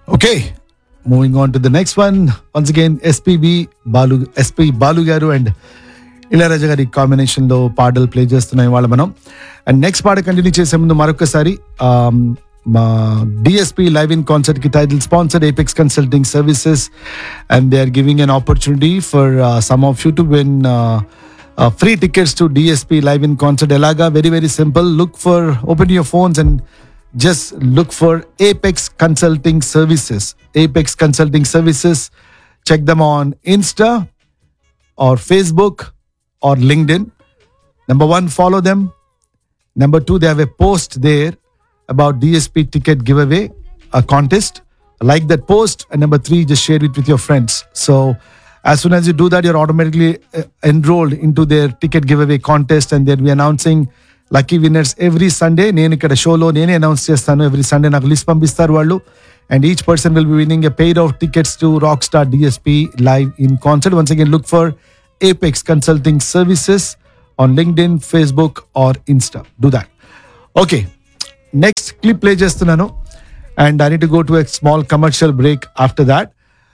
Okay, moving on to the next one. Once again, SP Balu garu and Ilaiyaraaja గారి combination లో పాటలు play చేస్తున్నాం ఇవాళ మనం. అండ్ నెక్స్ట్ పాట కంటిన్యూ చేసే ముందు మరొకసారి మా డిఎస్పి లైవ్ ఇన్ కాన్సర్ట్ కి title sponsored apex consulting services and they are giving an opportunity for some of you to win free tickets to DSP live in concert. Elaga, very very simple. Open your phones and just look for Apex Consulting Services. Apex Consulting Services. Check them on Insta or Facebook or LinkedIn. Number 1, follow them. Number 2, they have a post there about DSP ticket giveaway, a contest. Like that post. And number 3, just share it with your friends. So as soon as you do that, you're automatically enrolled into their ticket giveaway contest, and they'll be announcing lucky winners every Sunday. నేను ఇక్కడ షోలో నేనే announce చేస్తాను. Every Sunday నాకు list పంపిస్తారు వాళ్ళు, and each person will be winning a pair of tickets to Rockstar DSP live in concert. Once again, look for Apex Consulting Services on LinkedIn, Facebook or Insta. Do that. Okay, next clip play చేస్తున్నాను, and I need to go to a small commercial break after that.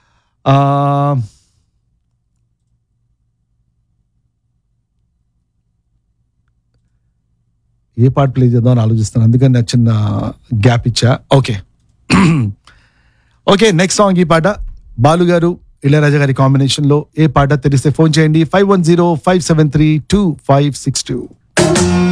ఏ పాట play చేద్దాం అని ఆలోచిస్తాను, అందుకని నాకు చిన్న gap ఇచ్చా. Okay next song ఈ పాట బాలు గారు ఇళయరాజా గారి కాంబినేషన్ లో. ఏ పాట తెలిస్తే ఫోన్ చేయండి 510-573-2562.